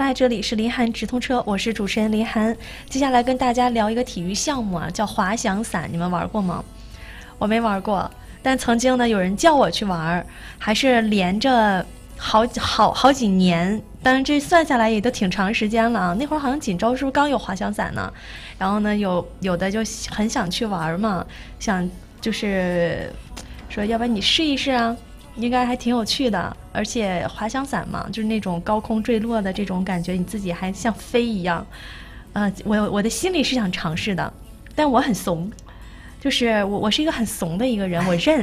嗨，这里是林涵直通车，我是主持人林涵。接下来跟大家聊一个体育项目啊，叫滑翔伞，你们玩过吗？我没玩过，但曾经呢有人叫我去玩，还是连着好几年，当然这算下来也都挺长时间了啊。那会儿好像锦州是不是刚有滑翔伞呢？然后呢有的就很想去玩嘛，想就是说要不然你试一试啊。应该还挺有趣的，而且滑翔伞嘛，就是那种高空坠落的这种感觉，你自己还像飞一样。我的心里是想尝试的，但我很怂，就是我是一个很怂的一个人，我认，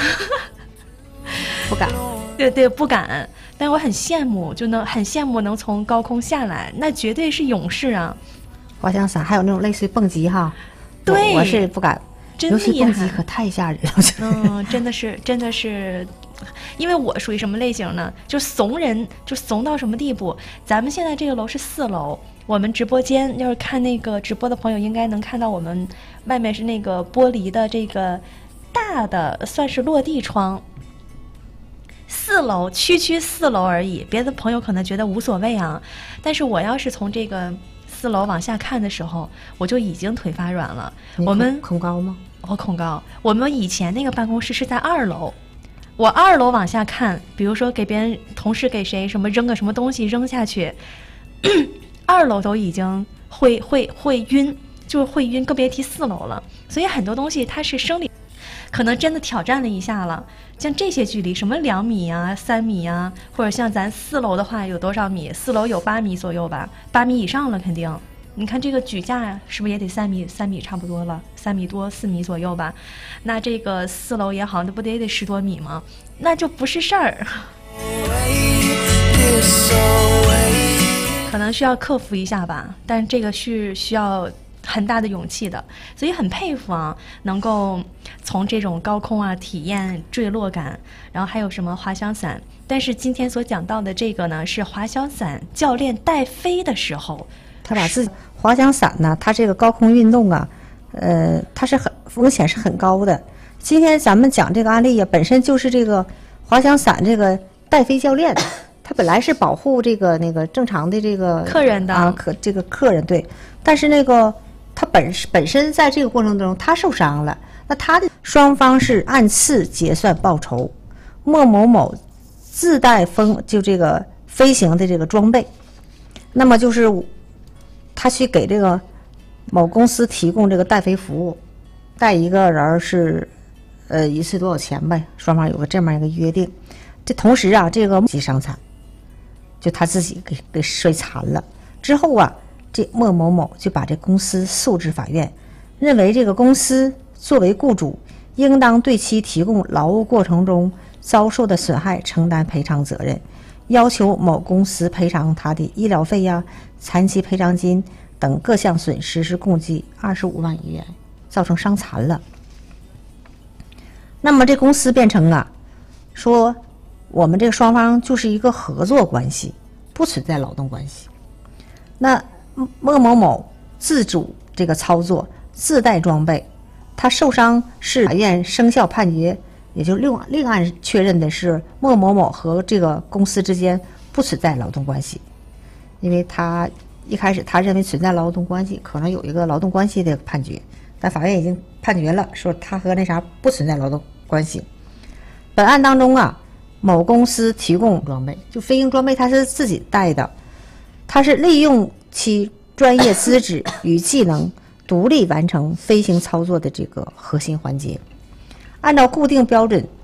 不敢。 对，不敢。但我很羡慕，很羡慕能从高空下来，那绝对是勇士啊！ 滑翔伞还有那种类似于蹦极哈， 对， 我是不敢， 真厉害， 尤其蹦极可太吓人了。 真的是。因为我属于什么类型呢？就怂人，就怂到什么地步？咱们现在这个楼是4楼，我们直播间要是看那个直播的朋友，应该能看到我们外面是那个玻璃的这个大的，算是落地窗。4楼，区4楼而已，别的朋友可能觉得无所谓啊。但是我要是从这个4楼往下看的时候，我就已经腿发软了。我们恐高吗？ 我恐高。我们以前那个办公室是在2楼。我2楼往下看，比如说给别人同事给谁什么扔个什么东西扔下去，2楼都已经会晕，就是会晕，更别提4楼了。所以很多东西它是生理，可能真的挑战了一下了。像这些距离，什么2米啊、3米啊，或者像咱4楼的话有多少米？4楼有8米左右吧，8米以上了肯定。你看这个举架是不是也得3米差不多了，3米多4米左右吧？那这个4楼也好，那不得10多米吗？那就不是事儿，可能需要克服一下吧。但这个是需要很大的勇气的，所以很佩服啊，能够从这种高空啊体验坠落感，然后还有什么滑翔伞。但是今天所讲到的这个呢，是滑翔伞教练带飞的时候。 他把自己滑翔伞呢，它这个高空运动啊，它是风险是很高的。今天咱们讲这个案例啊，本身就是这个滑翔伞这个带飞教练，他本来是保护这个那个正常的这个客人的啊， 这个客人对，但是那个他本身在这个过程中他受伤了，那他的双方是按次结算报酬。莫某某自带就这个飞行的这个装备，那么就是他去给这个某公司提供这个带飞服务，带一个人是一次多少钱呗，双方有个这么一个约定。这同时啊，这个伤残，就他自己给摔残了之后啊，这莫某某就把这公司诉至法院，认为这个公司作为雇主，应当对其提供劳务过程中遭受的损害承担赔偿责任，要求某公司赔偿他的医疗费呀、残疾赔偿金等各项损失是共计25万余元，造成伤残了。那么这公司辩称啊，说我们这个双方就是一个合作关系，不存在劳动关系。那莫某某自主这个操作，自带装备，他受伤是法院生效判决，也就另案确认的是莫某某和这个公司之间不存在劳动关系。因为他一开始他认为存在劳动关系，可能有一个劳动关系的判决，但法院已经判决了，说他和那啥不存在劳动关系。本案当中啊，某公司提供装备，就飞行装备他是自己带的，他是利用其专业资质与技能独立完成飞行操作的这个核心环节，按照固定标准